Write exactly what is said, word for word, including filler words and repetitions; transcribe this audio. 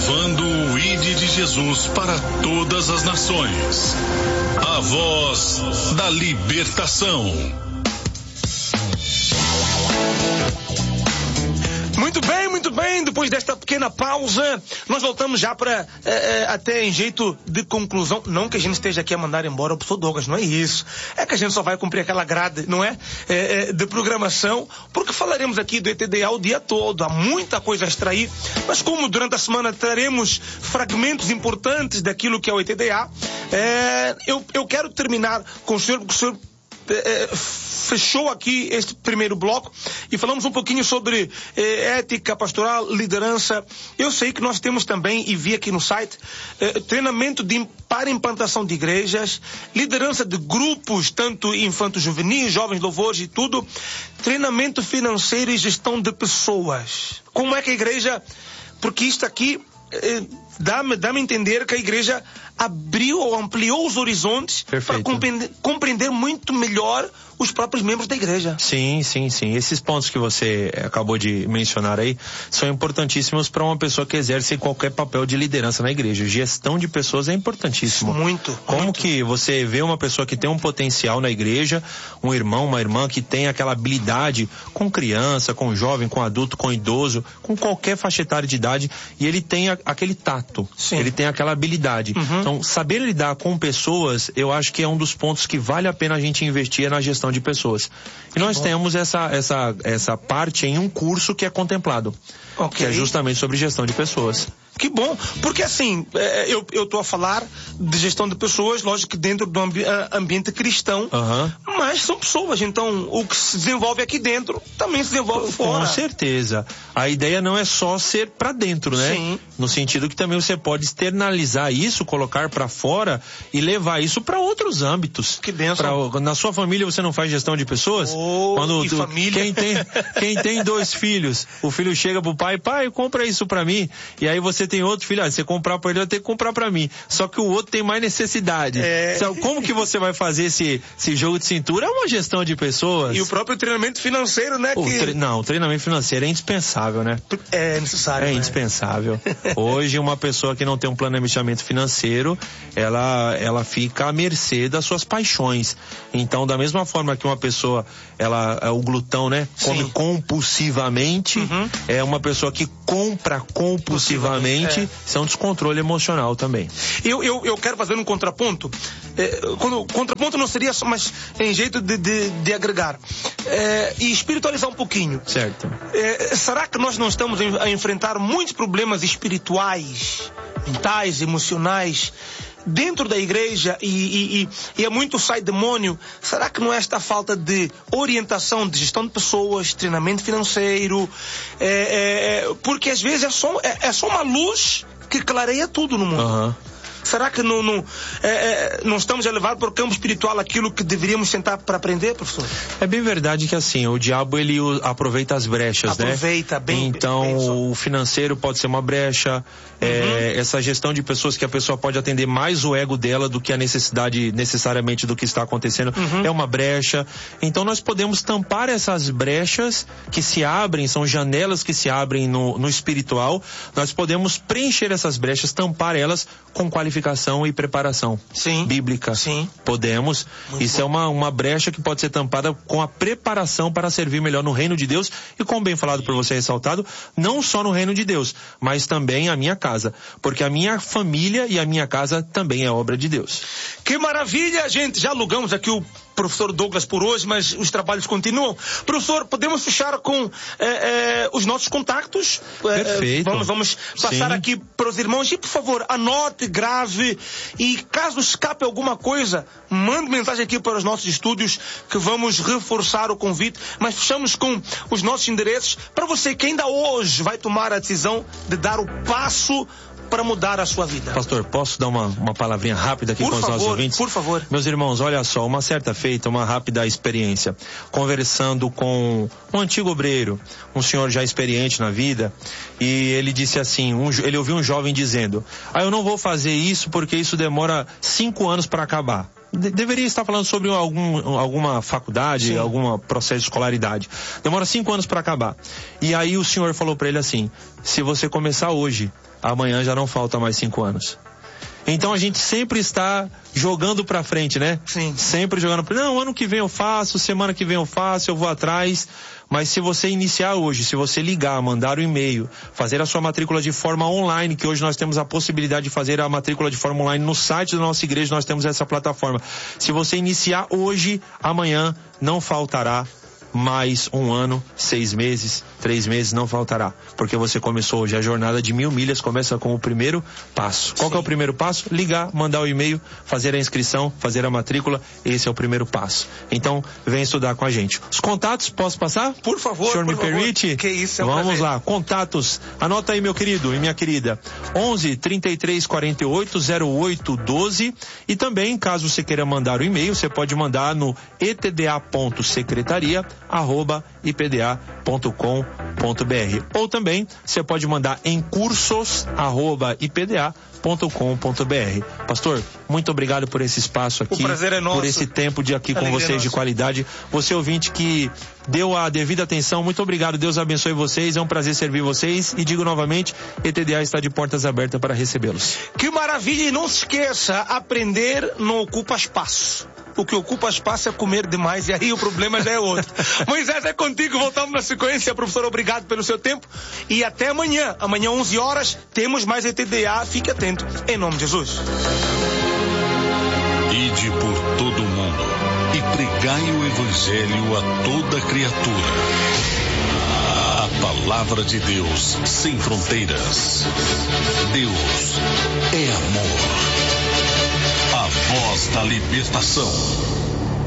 levando o I D de Jesus para todas as nações. A voz da libertação. Muito bem, muito bem. Depois desta pequena pausa, nós voltamos já para é, é, até em jeito de conclusão. Não que a gente esteja aqui a mandar embora o professor Douglas, não é isso. É que a gente só vai cumprir aquela grade, não é? É, é de programação, porque falaremos aqui do E T D A o dia todo. Há muita coisa a extrair, mas como durante a semana teremos fragmentos importantes daquilo que é o E T D A, é, eu, eu quero terminar com o senhor, porque o senhor é, fechou aqui este primeiro bloco e falamos um pouquinho sobre eh, ética pastoral, liderança. Eu sei que nós temos também, e vi aqui no site, eh, treinamento de, para implantação de igrejas, liderança de grupos, tanto infanto-juvenis, jovens louvores e tudo, treinamento financeiro e gestão de pessoas. Como é que a igreja, porque isto aqui eh, dá-me, dá-me a entender que a igreja abriu ou ampliou os horizontes para compreender, compreender muito melhor os próprios membros da igreja. Sim, sim, sim. Esses pontos que você acabou de mencionar aí são importantíssimos para uma pessoa que exerce qualquer papel de liderança na igreja. Gestão de pessoas é importantíssimo. Muito. Como muito. que você vê uma pessoa que tem um potencial na igreja, um irmão, uma irmã que tem aquela habilidade com criança, com jovem, com adulto, com idoso, com qualquer faixa etária de idade, e ele tem a, aquele tato. Sim. Ele tem aquela habilidade. Uhum. Então, saber lidar com pessoas, eu acho que é um dos pontos que vale a pena a gente investir na gestão de pessoas. E nós temos essa, essa, essa parte em um curso que é contemplado, okay. que é justamente sobre gestão de pessoas. Que bom, porque assim, eu eu estou a falar de gestão de pessoas, lógico que dentro do ambi ambiente cristão, uhum. mas são pessoas, então o que se desenvolve aqui dentro também se desenvolve fora. Com certeza. A ideia não é só ser para dentro, né? Sim. No sentido que também você pode externalizar isso, colocar para fora e levar isso para outros âmbitos. Que bênção. Pra, na sua família você não faz gestão de pessoas? Oh, Quando e tu, família? Quem tem, quem tem dois filhos, o filho chega pro pai, pai, compra isso para mim, e aí você tem outro filho, ah, você comprar para ele, vai ter que comprar para mim. Só que o outro tem mais necessidade. É... Então, como que você vai fazer esse, esse jogo de cintura? É uma gestão de pessoas. E o próprio treinamento financeiro, né? O que... tre... Não, o treinamento financeiro é indispensável, né? É necessário. É né? indispensável. Hoje, uma pessoa que não tem um planejamento financeiro, ela, ela fica à mercê das suas paixões. Então, da mesma forma que uma pessoa, ela, é o glutão, né? Come Sim. compulsivamente, uhum. é uma pessoa que compra compulsivamente, é. Isso é um descontrole emocional também. Eu, eu, eu quero fazer um contraponto. É, quando, contraponto não seria só, mas em jeito de, de, de agregar. É, e espiritualizar um pouquinho. Certo. É, será que nós não estamos a enfrentar muitos problemas espirituais, mentais, emocionais, dentro da igreja e, e, e, e é muito sai demônio? Será que não é esta falta de orientação, de gestão de pessoas, treinamento financeiro? É, é, porque às vezes é só, é, é só uma luz que clareia tudo no mundo. Uhum. Será que não, não, é, é, não estamos a levar para o campo espiritual aquilo que deveríamos tentar para aprender, professor? É bem verdade que assim, o diabo ele aproveita as brechas, aproveita, né? Aproveita, bem. Então, bem, o financeiro pode ser uma brecha, uhum. é, essa gestão de pessoas que a pessoa pode atender mais o ego dela do que a necessidade necessariamente do que está acontecendo, uhum. é uma brecha. Então, nós podemos tampar essas brechas que se abrem, são janelas que se abrem no, no espiritual. Nós podemos preencher essas brechas, tampar elas com qualificação e preparação Sim. bíblica. Sim. Podemos. Muito Isso bom. é uma, uma brecha que pode ser tampada com a preparação para servir melhor no reino de Deus e, como bem falado por você, ressaltado, não só no reino de Deus, mas também a minha casa, porque a minha família e a minha casa também é obra de Deus. Que maravilha, gente! Já alugamos aqui o professor Douglas por hoje, mas os trabalhos continuam. Professor, podemos fechar com é, é, os nossos contatos? Perfeito. É, vamos, vamos passar Sim. aqui para os irmãos. E, por favor, anote, grave. E caso escape alguma coisa, mande mensagem aqui para os nossos estúdios que vamos reforçar o convite. Mas fechamos com os nossos endereços para você que ainda hoje vai tomar a decisão de dar o passo para mudar a sua vida. Pastor, posso dar uma, uma palavrinha rápida aqui por com favor, os nossos ouvintes? Por favor. Meus irmãos, olha só, uma certa feita, uma rápida experiência, conversando com um antigo obreiro, um senhor já experiente na vida, e ele disse assim, um, ele ouviu um jovem dizendo, ah, eu não vou fazer isso porque isso demora cinco anos para acabar. De- deveria estar falando sobre algum, alguma faculdade, Sim. algum processo de escolaridade. Demora cinco anos para acabar. E aí o senhor falou para ele assim, se você começar hoje, amanhã já não falta mais cinco anos. Então a gente sempre está jogando pra frente, né? Sim. Sempre jogando pra... Não, ano que vem eu faço, semana que vem eu faço, eu vou atrás. Mas se você iniciar hoje, se você ligar, mandar um e-mail, fazer a sua matrícula de forma online, que hoje nós temos a possibilidade de fazer a matrícula de forma online no site da nossa igreja, nós temos essa plataforma. Se você iniciar hoje, amanhã não faltará mais um ano, seis meses, três meses, não faltará. Porque você começou hoje. A jornada de mil milhas começa com o primeiro passo. Qual que é o primeiro passo? Ligar, mandar o e-mail, fazer a inscrição, fazer a matrícula. Esse é o primeiro passo. Então, vem estudar com a gente. Os contatos, posso passar? Por favor, O senhor por me favor. permite? Que isso, é um Vamos prazer. lá, contatos. Anota aí, meu querido e minha querida. onze, trinta e três, quarenta e oito, zero oito, doze. E também, caso você queira mandar o e-mail, você pode mandar no etda.secretaria arroba ipda ponto com ponto br, ou também você pode mandar em cursos arroba ipda ponto com ponto br. Pastor, muito obrigado por esse espaço aqui, o prazer é nosso. por esse tempo de aqui com Alegria vocês é de nossa. qualidade. Você ouvinte que deu a devida atenção, muito obrigado, Deus abençoe vocês, é um prazer servir vocês e digo novamente, E T D A está de portas abertas para recebê-los. Que maravilha, e não se esqueça, aprender não ocupa espaço. O que ocupa espaço é comer demais, e aí o problema já é outro. Moisés, é contigo, voltamos na sequência. Professor, obrigado pelo seu tempo e até amanhã. Amanhã, onze horas, temos mais E T D A, fique atento, em nome de Jesus. Ide por todo o mundo e pregai o evangelho a toda criatura. A palavra de Deus sem fronteiras. Deus é amor. A voz da libertação.